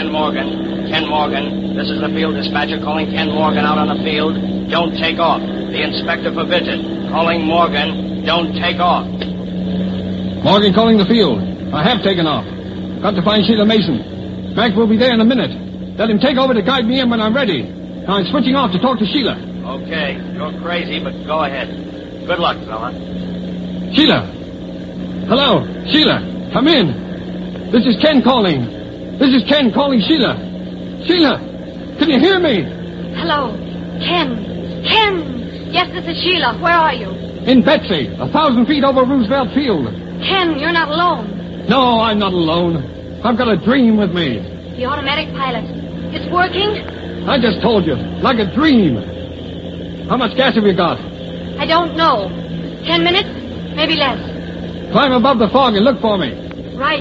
Ken Morgan. Ken Morgan, this is the field dispatcher calling Ken Morgan out on the field. Don't take off. The inspector forbids it. Calling Morgan. Don't take off. Morgan calling the field. I have taken off. Got to find Sheila Mason. Mac will be there in a minute. Let him take over to guide me in when I'm ready. Now I'm switching off to talk to Sheila. Okay, you're crazy, but go ahead. Good luck, fella. Sheila! Hello, Sheila, come in. This is Ken calling. This is Ken calling Sheila. Sheila, can you hear me? Hello, Ken. Ken! Yes, this is Sheila. Where are you? In Betsy, 1,000 feet over Roosevelt Field. Ken, you're not alone. No, I'm not alone. I've got a dream with me. The automatic pilot. It's working? I just told you, like a dream. How much gas have you got? I don't know. 10 minutes? Maybe less. Climb above the fog and look for me. Right.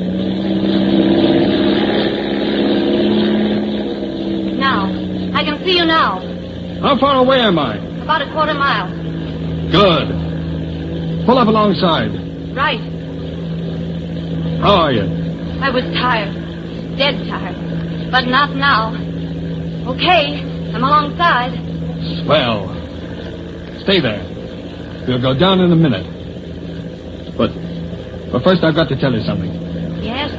Now. I can see you now. How far away am I? About a quarter mile. Good. Pull up alongside. Right. How are you? I was tired. Dead tired. But not now. Okay. I'm alongside. Swell. Stay there. We'll go down in a minute. But first I've got to tell you something. Yes?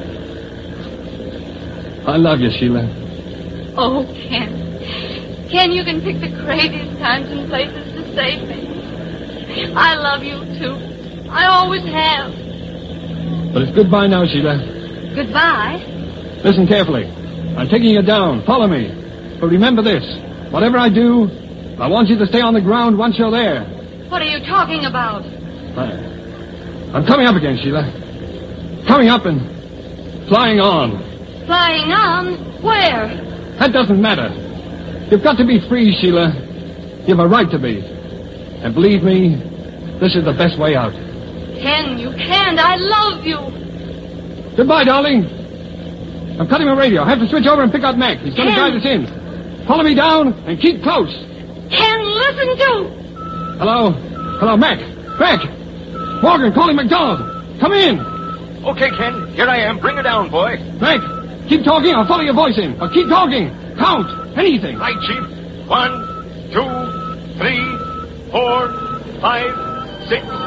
I love you, Sheila. Oh, Ken. Ken, you can pick the craziest times and places to save me. I love you, too. I always have. But it's goodbye now, Sheila. Goodbye? Listen carefully. I'm taking you down. Follow me. But remember this. Whatever I do, I want you to stay on the ground once you're there. What are you talking about? I'm coming up again, Sheila. Coming up and flying on. Flying on? Where? That doesn't matter. You've got to be free, Sheila. You've a right to be. And believe me, this is the best way out. Ken, you can't. I love you. Goodbye, darling. I'm cutting my radio. I have to switch over and pick up Mac. He's going to guide us in. Follow me down and keep close. Ken, listen to... Hello? Hello, Mac. Mac! Morgan, calling McDonald. Come in. Okay, Ken. Here I am. Bring her down, boy. Mac, keep talking. I'll follow your voice in. But keep talking. Count. Anything. Right, Chief. 1, 2, 3, 4, 5, 6,